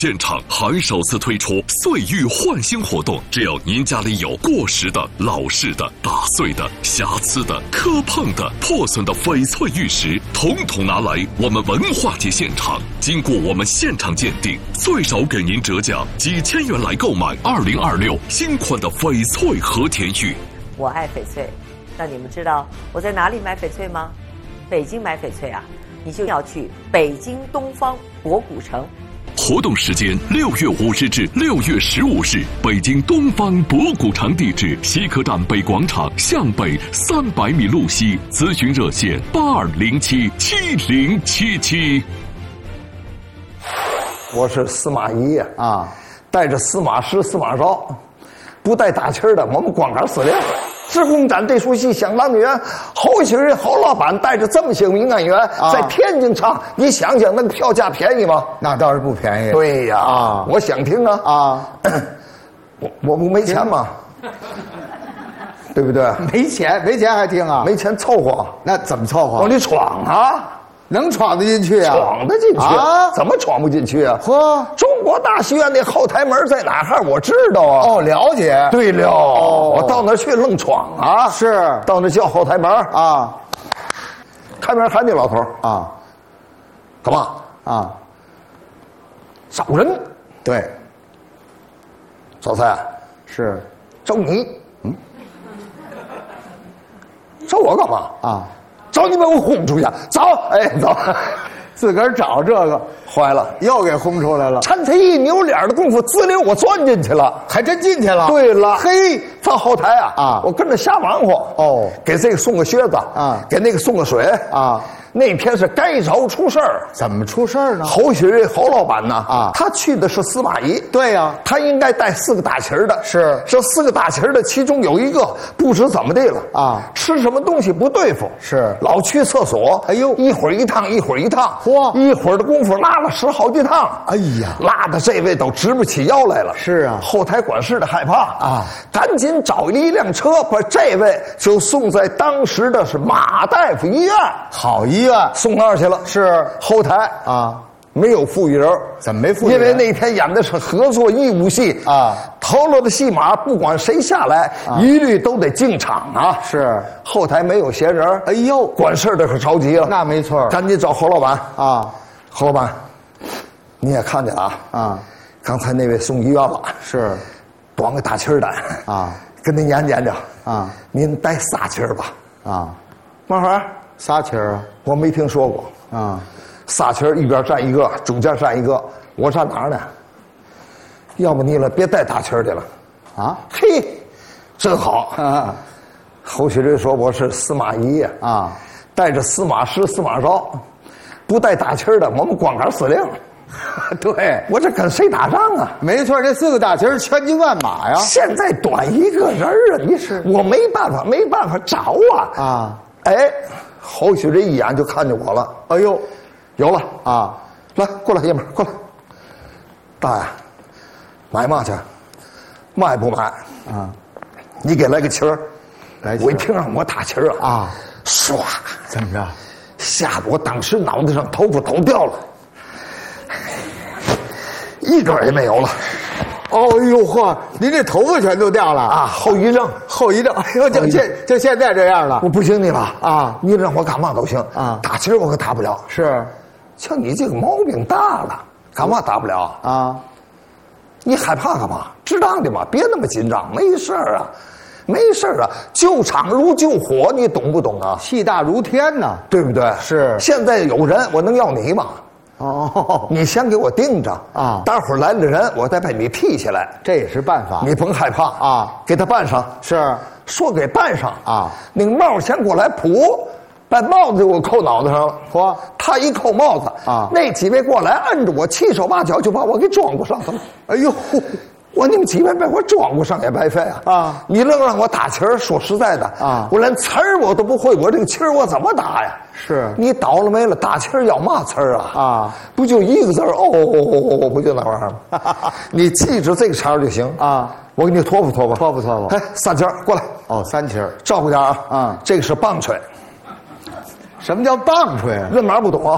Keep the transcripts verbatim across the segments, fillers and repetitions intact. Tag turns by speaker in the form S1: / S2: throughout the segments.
S1: 现场还首次推出岁玉焕新活动，只要您家里有过时的、老式的、打碎的、瑕疵的、磕碰的、破损的翡翠玉石，统统拿来我们文化节现场，经过我们现场鉴定，最少给您折价几千元来购买二零二六新款的翡翠和田玉。
S2: 我爱翡翠，那你们知道我在哪里买翡翠吗？北京买翡翠啊，你就要去北京东方博古城。
S1: 活动时间六月五日至六月十五日，北京东方博古城，地址西客站北广场向北三百米路西，咨询热线八二零七七零七七。
S3: 我是司马懿呀啊，带着司马师、司马昭，不带大旗的，我们光杆司令。职工展这出戏相当的远，侯喜人侯老板带着这么些民安员、啊、在天津唱，你想想那个票价便宜吗？
S4: 那倒是不便宜。
S3: 对呀，啊，我想听啊啊，我我不没钱吗？对不对？
S4: 没钱，没钱还听啊？
S3: 没钱凑合，
S4: 那怎么凑合？
S3: 往里闯啊！
S4: 能闯得进去啊？
S3: 闯得进去啊？怎么闯不进去啊？
S4: 呵，
S3: 中国大戏院那后台门在哪哈？我知道啊。
S4: 哦，了解。
S3: 对了，哦、我到那儿去愣闯啊！
S4: 是，
S3: 到那叫后台门啊。开门喊你老头啊，干嘛啊？找人。
S4: 对。
S3: 赵三
S4: 是
S3: 找你。嗯。找我干嘛啊？找你把我轰出去！走，哎，走，
S4: 自个儿找这个，
S3: 坏了，
S4: 又给轰出来了。
S3: 趁他一扭脸的功夫，滋溜我钻进去了，
S4: 还真进去了。
S3: 对了，
S4: 嘿，
S3: 放后台啊啊！我跟着瞎忙活哦，给这个送个靴子啊，给那个送个水啊。那天是该着出事儿，
S4: 怎么出事儿呢？
S3: 侯喜瑞侯老板呢？啊，他去的是司马懿。
S4: 对呀、啊，
S3: 他应该带四个大旗儿的。
S4: 是，
S3: 这四个大旗儿的，其中有一个不知怎么的了啊，吃什么东西不对付，
S4: 是
S3: 老去厕所。哎呦，一会儿一趟，一会儿一趟，嚯，一会儿的功夫拉了十好几趟。
S4: 哎呀，
S3: 拉的这位都直不起腰来了。
S4: 是啊，
S3: 后台管事的害怕啊，赶紧找一辆车，把这位就送在当时的是马大夫医院。
S4: 好医院，
S3: 送那儿去了。
S4: 是
S3: 后台啊，没有富裕人。
S4: 怎么没富裕人？
S3: 因为那天演的是合作义务戏啊，头了的戏码不管谁下来，啊、一律都得进场啊。
S4: 是，
S3: 后台没有闲人。哎呦，管事的可着急了。
S4: 那没错，
S3: 赶紧找侯老板
S4: 啊。
S3: 侯老板，你也看见了啊？啊，刚才那位送医院了。
S4: 是，
S3: 端个大旗儿的啊，跟您演演着啊。您带仨旗儿吧。啊，慢慢。
S4: 仨旗儿啊，
S3: 我没听说过啊。仨旗儿一边站一个，中间站一个，我站哪儿呢？要不你了，别带大旗儿去了。啊，嘿，真好。啊、侯喜瑞说我是司马懿呀，啊，带着司马师、司马昭，不带大旗儿的，我们光杆司令。
S4: 对，
S3: 我这跟谁打仗啊？
S4: 没错，这四个大旗儿千军万马呀。
S3: 现在短一个人啊，你是我没办法，没办法找啊。啊，哎。侯喜瑞一眼就看见我了，哎呦，有了啊！来，过来，爷们儿，过来。大爷，买嘛去？卖不买？啊，你给来个旗儿。来，我一听让我打旗儿啊，啊，唰，
S4: 怎么着？
S3: 吓得我当时脑袋上头发都掉了，一根也没有了。
S4: 哦呦呵，您这头发全都掉了
S3: 啊！后遗症，
S4: 后遗症。哎呦，就现就现在这样了，
S3: 我不行你了
S4: 啊！
S3: 你让我干嘛都行啊，打旗我可打不了。
S4: 是，
S3: 瞧你这个毛病大了，干嘛打不了啊？你害怕干嘛？适当的嘛，别那么紧张，没事儿啊，没事儿啊。救场如救火，你懂不懂啊？
S4: 气大如天呐，
S3: 对不对？
S4: 是。
S3: 现在有人，我能要你吗？哦，你先给我盯着啊！待会儿来了人，我再把你提起来，
S4: 这也是办法。
S3: 你甭害怕啊，给他办上。
S4: 是，
S3: 说给办上
S4: 啊，
S3: 那个帽先过来扑，把帽子给我扣脑袋上了。嚯，他一扣帽子啊，那几位过来摁着我，七手八脚就把我给装过上头了。哎呦！我你们几位被我装过上也白费啊！啊，你愣让我打旗儿，说实在的啊，我连词儿我都不会，我这个旗儿我怎么打呀？
S4: 是
S3: 你倒了霉了，打旗儿要嘛词儿啊？啊，不就一个字儿哦哦哦哦，不就那玩意儿吗？你记住这个茬就行啊。我给你托付托付，
S4: 托付托付。
S3: 哎，三旗儿过来。
S4: 哦，三旗儿，
S3: 照顾点啊。啊，这个是棒槌。
S4: 什么叫棒槌？
S3: 人马不懂啊。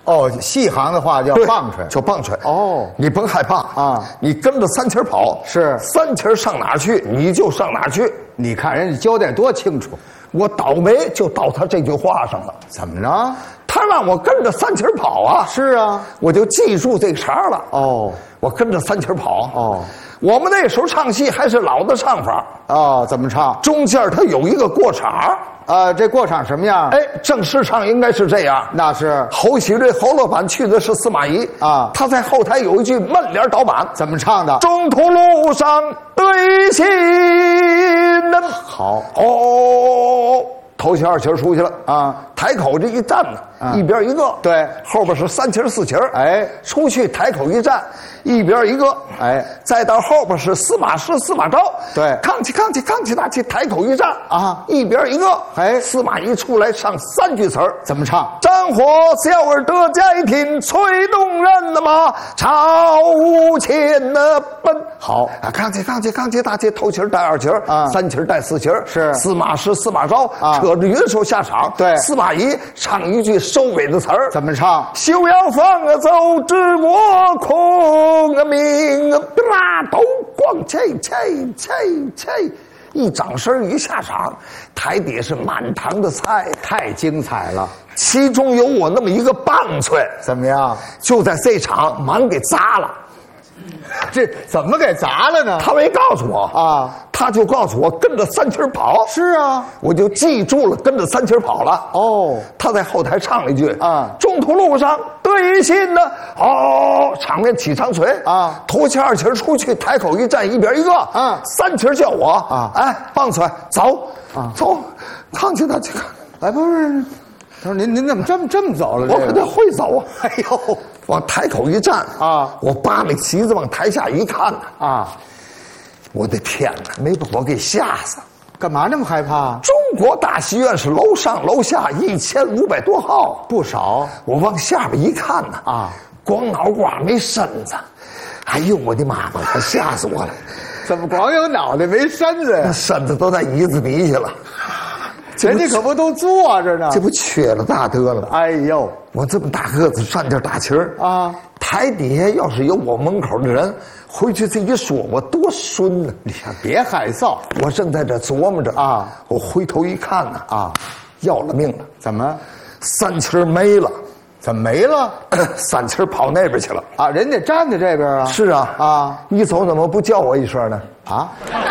S4: 哦，戏行的话叫棒槌，
S3: 叫棒槌。
S4: 哦，
S3: 你甭害怕啊，你跟着三旗跑，
S4: 是
S3: 三旗上哪儿去，你就上哪儿去。
S4: 你看人家交代多清楚，
S3: 我倒霉就到他这句话上了。
S4: 怎么着？
S3: 他让我跟着三旗跑啊。
S4: 是啊，
S3: 我就记住这茬了。
S4: 哦，
S3: 我跟着三旗跑。
S4: 哦，
S3: 我们那时候唱戏还是老的唱法。
S4: 哦，怎么唱？
S3: 中间它有一个过场。
S4: 呃，这过场什么样？
S3: 哎，正式唱应该是这样。
S4: 那是
S3: 侯喜瑞侯老板去的是司马懿
S4: 啊，
S3: 他在后台有一句闷脸倒板，
S4: 怎么唱的？
S3: 中途路上对戏人。
S4: 好
S3: 哦，头旗二旗出去了
S4: 啊，
S3: 台口这一站呢，啊、一边一个，
S4: 对，
S3: 后边是三旗四旗，
S4: 哎，
S3: 出去台口一站，一边一个，
S4: 哎，
S3: 再到后边是司马师、司马昭，
S4: 对，
S3: 扛起扛起扛起大旗，台口一站
S4: 啊，
S3: 一边一个，
S4: 哎，
S3: 司马懿出来唱三句词儿，
S4: 怎么唱？
S3: 战火小儿得佳品，催动人的马朝无前的奔。
S4: 好
S3: 啊，扛起扛起扛起大旗，头旗带二旗啊，三旗带四旗
S4: 是
S3: 司马师、司马昭
S4: 啊，
S3: 扯着云手下场，
S4: 对，
S3: 司马懿唱一句收尾的词儿，
S4: 怎么唱？
S3: 休要放啊走，知我空啊命啊，啦都咣切切切切，一掌声一下场，台底是满堂的菜，
S4: 太精彩了。
S3: 其中有我那么一个棒槌，
S4: 怎么样？
S3: 就在这场满给砸了。
S4: 这怎么给砸了呢？
S3: 他没告诉我
S4: 啊，
S3: 他就告诉我跟着三旗跑。
S4: 是啊，
S3: 我就记住了跟着三旗跑了。
S4: 哦，
S3: 他在后台唱了一句
S4: 啊，
S3: 中途路上对信的哦，场面起长锤
S4: 啊，
S3: 头旗二旗出去，台口一站，一边一个
S4: 啊，
S3: 三旗叫我
S4: 啊，
S3: 哎，棒槌走啊，走，扛起他去看。
S4: 哎，不是，他说您您怎么这么这么走了？
S3: 我可得会走啊！
S4: 哎呦，
S3: 往台口一站
S4: 啊，
S3: 我扒那旗子往台下一看呢
S4: 啊，
S3: 我的天哪，没把我给吓死！
S4: 干嘛那么害怕？
S3: 中国大戏院是楼上楼下一千五百多号，
S4: 不少。
S3: 我往下边一看呢，
S4: 啊，
S3: 光脑瓜没身子，哎呦我的妈妈，可吓死我了！
S4: 怎么光有脑袋没身子呀？
S3: 身子都在椅子底下了。
S4: 人家可不都坐着呢？
S3: 这不缺了大德了吗？
S4: 哎呦，
S3: 我这么大个子站这打旗儿
S4: 啊，
S3: 台底下要是有我门口的人，回去这一说，我多孙呢！
S4: 你别害臊，
S3: 我正在这琢磨着
S4: 啊，
S3: 我回头一看呢，
S4: 啊，
S3: 要了命了！
S4: 怎么？
S3: 三旗没了？
S4: 怎么没了？
S3: 三旗跑那边去了
S4: 啊！人家站在这边啊。
S3: 是啊，
S4: 啊，
S3: 你走怎么不叫我一声呢？
S4: 啊！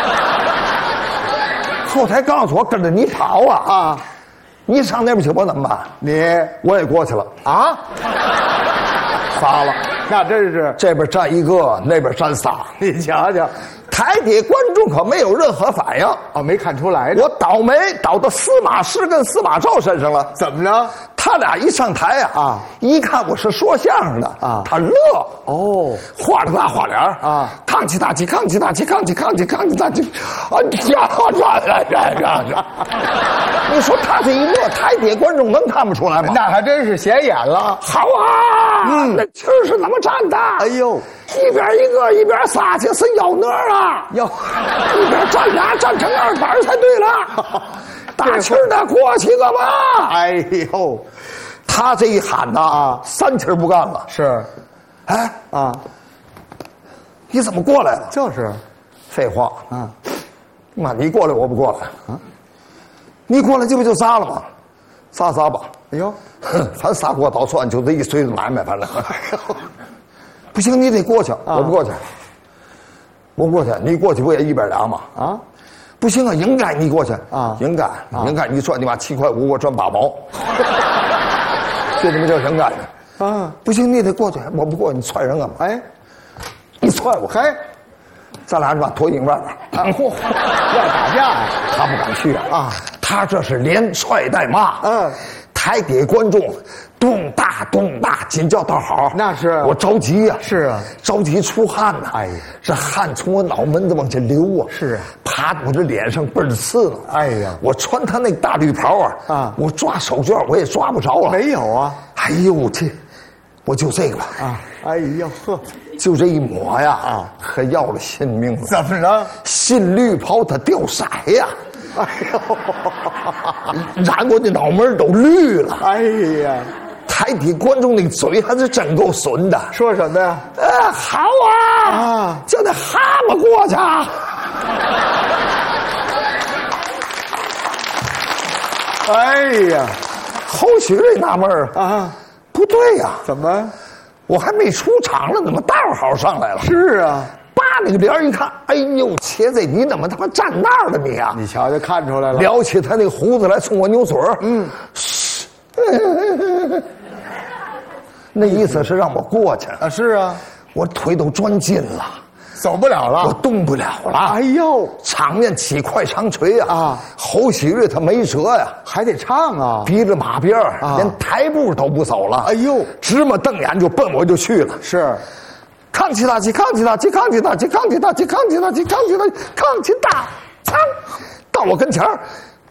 S3: 后台告诉我跟着你跑啊！
S4: 啊，
S3: 你上那边去，我怎么办？
S4: 你
S3: 我也过去了
S4: 啊！
S3: 仨了，
S4: 那真是
S3: 这边站一个，那边站仨。
S4: 你瞧瞧，
S3: 台底观众可没有任何反应。
S4: 哦，没看出来呢。
S3: 我倒霉倒到司马师跟司马昭身上了。
S4: 怎么着？
S3: 他俩一上台啊，啊，一看我是说相声的啊，他乐
S4: 哦，
S3: 画着大花脸啊，扛起大旗，扛起大旗，扛起扛起扛起大旗，啊呀呀呀呀呀！你说他这一乐，台底观众能看不出来吗？
S4: 那还真是显眼了。
S3: 好啊，嗯，那旗儿是怎么站的？
S4: 哎呦，
S3: 一边一个，一边仨去是幺蛾啊！
S4: 哟，
S3: 一边站俩，站成二板才对了。大旗儿的过去干嘛？
S4: 哎呦，
S3: 他这一喊呐啊，三旗儿不干了。
S4: 是，
S3: 哎
S4: 啊，
S3: 你怎么过来了？
S4: 就是，
S3: 废话
S4: 啊，
S3: 妈，你过来我不过来啊？你过来这不就杀了吗？杀杀吧！
S4: 哎呦，
S3: 反杀锅捣蒜就这一锤子买卖，反正。不行，你得过去，我不过去。我过去，你过去不也一边俩吗？啊，不行啊，应该你过去啊，应该，应该你赚你妈七块五，我赚八毛。这他妈叫应该的啊！不行，你得过去，我不过去，你踹人干嘛？哎，你踹我，
S4: 嘿，
S3: 咱俩是吧？脱影外边，
S4: 啊，嚯，要打架呀？
S3: 他不敢去啊！啊，他这是连踹带骂，嗯，台底观众咚大咚大，紧叫道好。
S4: 那是
S3: 我着急呀，
S4: 是啊，
S3: 着急出汗呐。哎呀，这汗从我脑门子往下流啊，
S4: 是啊，
S3: 爬我这脸上倍儿刺了。
S4: 哎呀，
S3: 我穿他那大绿袍啊，啊，我抓手绢我也抓不着了。
S4: 没有啊，
S3: 哎呦这，我就这个吧
S4: 啊，哎呦呵。
S3: 就这一抹呀，啊，可要了性命了。
S4: 怎么着？
S3: 新绿袍它掉色呀！哎呦，染我的脑门都绿了。
S4: 哎呀，
S3: 海底观众那个嘴还是真够损的。
S4: 说什么呀？
S3: 呃，好啊，啊，叫那蛤蟆过去。
S4: 哎呀，
S3: 侯许瑞纳闷儿啊，不对呀、啊，
S4: 怎么？
S3: 我还没出场了，怎么大好上来了？
S4: 是啊，
S3: 扒那个帘一看，哎呦，茄子，你怎么他妈站那儿了你啊？
S4: 你瞧就看出来了，
S3: 撩起他那个胡子来冲我扭嘴儿，嗯，那意思是让我过去
S4: 啊？是啊，
S3: 我腿都转筋了。
S4: 走不了了，
S3: 我动不了了。
S4: 哎呦，
S3: 场面起快长锤啊！啊，侯喜瑞他没辙呀，
S4: 还得唱啊，
S3: 逼着马边儿、啊，连台步都不走了。
S4: 哎呦，
S3: 直目瞪眼就奔我就去了。
S4: 是，
S3: 扛起大旗，扛起大旗，扛起大旗，扛起大旗，扛起大旗，扛起大旗，扛起大，噌，到我跟前儿，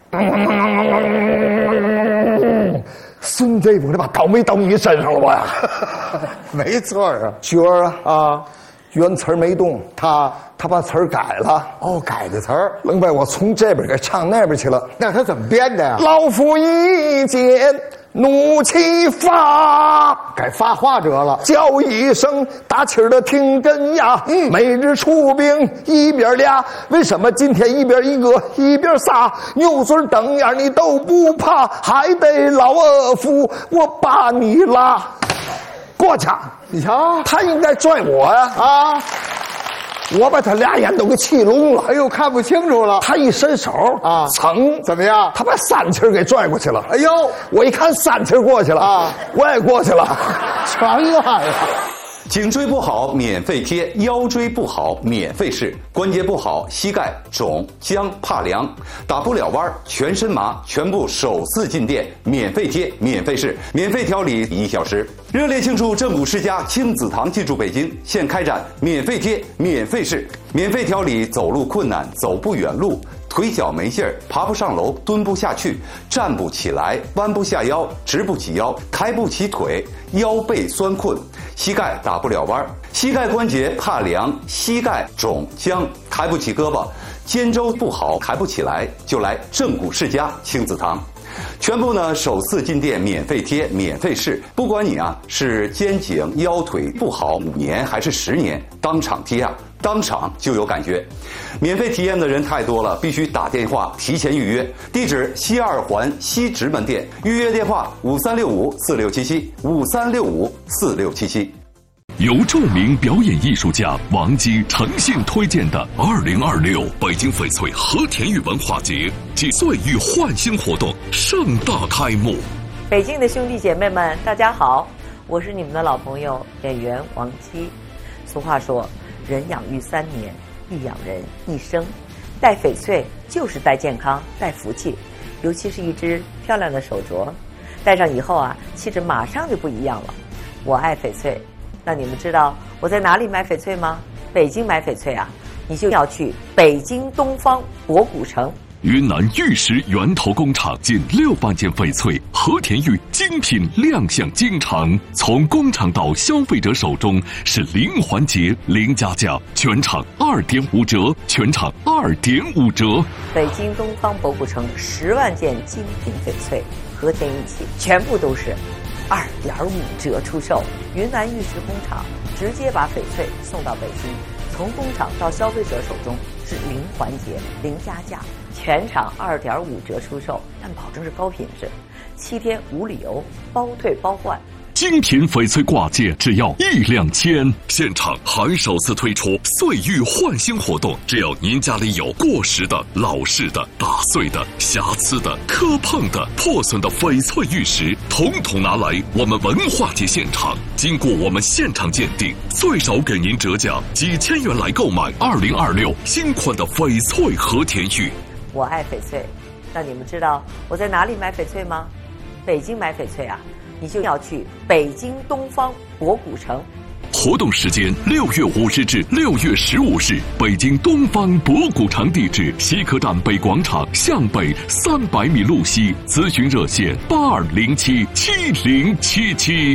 S3: 嗯，孙子，我这把倒霉倒你身上了我呀！
S4: 没错啊，
S3: 角儿啊
S4: 啊。
S3: 原词儿没动，
S4: 他
S3: 他把词儿改了。
S4: 哦，改的词儿，
S3: 愣把我从这边给唱那边去了。
S4: 那他怎么编的呀？
S3: 老夫一见怒气发，
S4: 改发话折了。
S3: 叫一声大气儿的听真呀！嗯，每日出兵一边俩，为什么今天一边一个一边仨？牛嘴瞪眼你都不怕，还得老二夫我把你拉过去。
S4: 你瞧，
S3: 他应该拽我呀！
S4: 啊，
S3: 我把他俩眼都给气聋了。
S4: 哎呦，看不清楚了。
S3: 他一伸手啊，噌，
S4: 怎么样？
S3: 他把三气儿给拽过去了。
S4: 哎呦，
S3: 我一看三气儿过去了啊，我也过去了，
S4: 全来了。
S5: 颈椎不好免费贴，腰椎不好免费试，关节不好膝盖肿僵怕凉，打不了弯全身麻，全部首次进店免费贴免费试，免费调理一小时。热烈庆祝正骨世家亲子堂进驻北京，现开展免费贴免费试，免费调理走路困难走不远路，腿脚没劲儿，爬不上楼，蹲不下去，站不起来，弯不下腰，直不起腰，抬不起腿，腰背酸困，膝盖打不了弯，膝盖关节怕凉，膝盖肿僵，抬不起胳膊，肩周不好，抬不起来，就来正骨世家亲子堂。全部呢首次进店免费贴免费试，不管你啊是肩颈腰腿不好五年还是十年，当场贴啊当场就有感觉。免费体验的人太多了，必须打电话提前预约。地址西二环西直门店，预约电话五三六五四六七七五三六五四六七七。
S1: 由著名表演艺术家王姬诚信推荐的二零二六北京翡翠和田玉文化节暨岁玉焕新活动盛大开幕。
S2: 北京的兄弟姐妹们，大家好，我是你们的老朋友演员王姬。俗话说，人养育三年，亦养人一生。戴翡翠就是戴健康，戴福气，尤其是一只漂亮的手镯，戴上以后啊，气质马上就不一样了。我爱翡翠。那你们知道我在哪里买翡翠吗？北京买翡翠啊，你就要去北京东方博古城。
S1: 云南玉石源头工厂近六百件翡翠和田玉精品亮相京城，从工厂到消费者手中是零环节零加价，全场二点五折，全场二点五折。
S2: 北京东方博古城十万件精品翡翠和田玉器，全部都是二点五折出售。云南玉石工厂直接把翡翠送到北京，从工厂到消费者手中是零环节零加价，全场二点五折出售，但保证是高品质，七天无理由，包退包换。
S1: 精品翡翠挂件只要一两千，现场还首次推出岁玉焕新活动，只要您家里有过时的、老式的、打碎的、瑕疵的、磕碰的、破损的翡翠玉石，统统拿来我们文化节现场，经过我们现场鉴定，最少给您折价几千元来购买二零二六新款的翡翠和田玉。
S2: 我爱翡翠，那你们知道我在哪里买翡翠吗？北京买翡翠啊，你就要去北京东方博古城。
S1: 活动时间六月五日至六月十五日，北京东方博古城，地址西客站北广场向北三百米路西，咨询热线八二零七七零七七。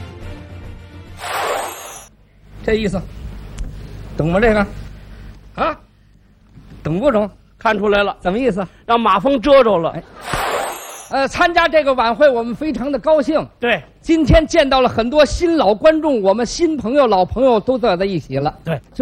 S6: 这意思，懂吗？这个，啊，懂不懂？看出来了，怎么意思？让马蜂蛰着了。哎， 呃，参加这个晚会，我们非常的高兴。
S7: 对，
S6: 今天见到了很多新老观众，我们新朋友、老朋友都在在一起了。
S7: 对。